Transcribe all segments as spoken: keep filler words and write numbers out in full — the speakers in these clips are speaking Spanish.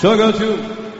So go to.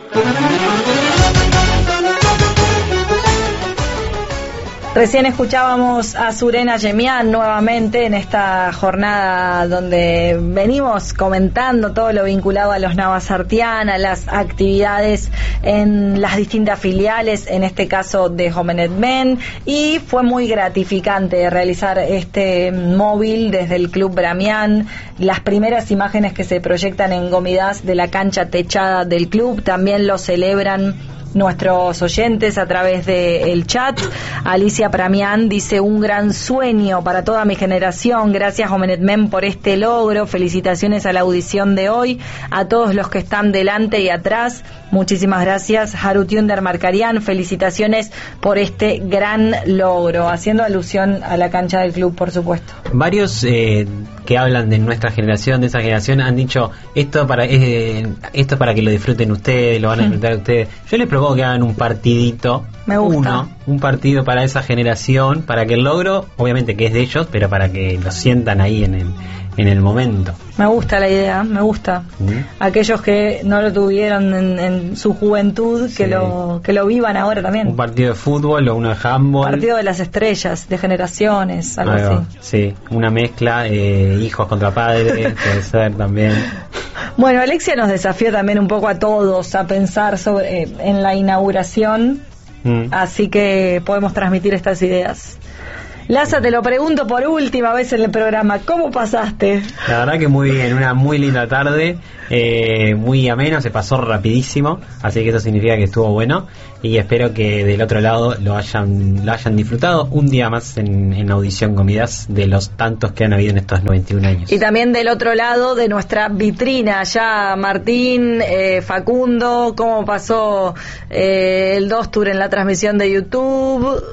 Recién escuchábamos a Surena Yemian nuevamente en esta jornada donde venimos comentando todo lo vinculado a los Navasartian, a las actividades en las distintas filiales, en este caso de Jomenet Men, y fue muy gratificante realizar este móvil desde el Club Bramián. Las primeras imágenes que se proyectan en Gomidas de la cancha techada del club también lo celebran nuestros oyentes a través del chat. Alicia Pramián dice: un gran sueño para toda mi generación, gracias Jomenet Men por este logro, felicitaciones a la audición de hoy, a todos los que están delante y atrás, muchísimas gracias. Harutiunder Marcarian, felicitaciones por este gran logro, haciendo alusión a la cancha del club, por supuesto. Varios eh, que hablan de nuestra generación, de esa generación, han dicho esto para eh, esto es para que lo disfruten ustedes, lo van a disfrutar ustedes. Yo les propongo que hagan un partidito, me gusta. uno, un partido para esa generación, para que el logro, obviamente que es de ellos, pero para que lo sientan ahí en el, en el momento. Me gusta la idea, me gusta. ¿Mm? Aquellos que no lo tuvieron en, en su juventud, sí, que lo que lo vivan ahora también. Un partido de fútbol o uno de handball. Partido de las estrellas, de generaciones, algo Algo, así. Sí, una mezcla, eh, hijos contra padres, puede ser también. Bueno, Alexia nos desafió también un poco a todos a pensar sobre eh, en la inauguración, mm. así que podemos transmitir estas ideas. Laza, te lo pregunto por última vez en el programa, ¿cómo pasaste? La verdad que muy bien, una muy linda tarde, eh, muy amena, se pasó rapidísimo, así que eso significa que estuvo bueno, y espero que del otro lado lo hayan lo hayan disfrutado un día más en, en Audición Gomidas, de los tantos que han habido en estos noventa y un años. Y también del otro lado de nuestra vitrina, ya Martín, eh, Facundo, ¿cómo pasó eh, el dos Tour en la transmisión de YouTube?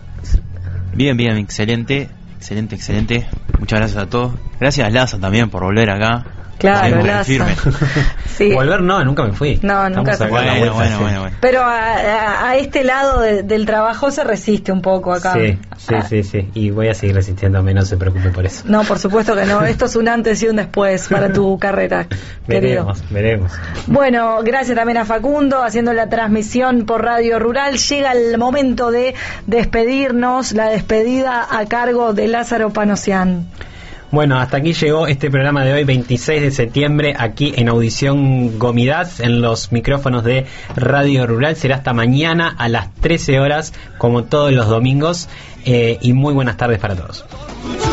Bien, bien, excelente, excelente, excelente. Muchas gracias a todos. Gracias, Laza, también por volver acá. Claro, Laza. Sí. Volver no, nunca me fui. No, nunca se fue. Bueno, bueno, bueno, bueno. Pero a, a, a este lado de, del trabajo se resiste un poco acá. Sí, sí, ah. sí, sí. Y voy a seguir resistiéndome, no se preocupe por eso. No, por supuesto que no. Esto es un antes y un después para tu carrera, veremos, querido. Veremos. Bueno, gracias también a Facundo haciendo la transmisión por Radio Rural. Llega el momento de despedirnos, la despedida a cargo de Lázaro Panosian. Bueno, hasta aquí llegó este programa de hoy, veintiséis de septiembre, aquí en Audición Gomidas, en los micrófonos de Radio Rural. Será hasta mañana a las trece horas, como todos los domingos, eh, y muy buenas tardes para todos.